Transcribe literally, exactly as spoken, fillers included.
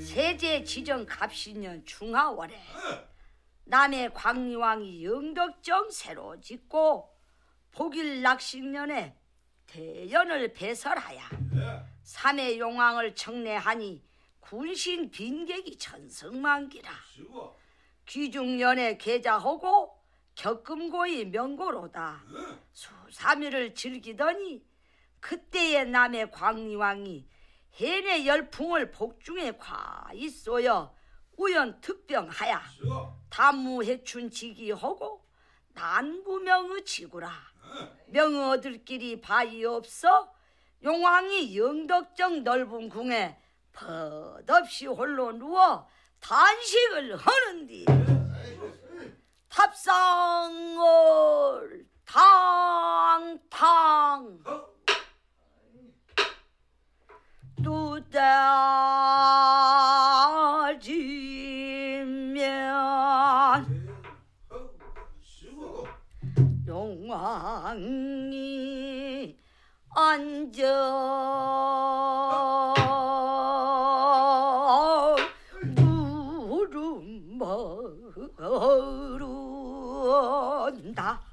세제 지정 갑신년 중하월에 남해 광리왕이 영덕정 새로 짓고 복일 낙식년에 대연을 배설하여 삼해 용왕을 청례하니 군신 빈객이 천성만기라. 귀중년에 계자하고 격금고의 명고로다. 수삼일을 즐기더니 그때의 남해 광리왕이 해내 열풍을 복중에 과있소여 우연특병하야 단무해춘 지기하고 난구명의 지구라. 명어들끼리 바위 없어 용왕이 영덕정 넓은 궁에 벗없이 홀로 누워 단식을 하는디 탑상을 탕탕 두다지면 용왕이 앉아 물음머른다